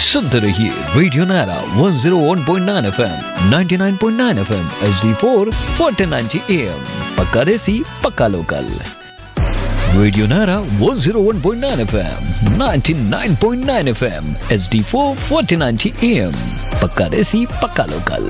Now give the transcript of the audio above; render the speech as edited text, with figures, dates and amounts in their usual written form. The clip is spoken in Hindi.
सुनते रहिए रेडियो नारा 101.9 FM, 99.9 FM, HD4 1490 AM। पक्का देसी पक्का लोकल। रेडियो नारा 101.9 FM, 99.9 FM, HD4 1490 AM। पक्का देसी पक्का लोकल।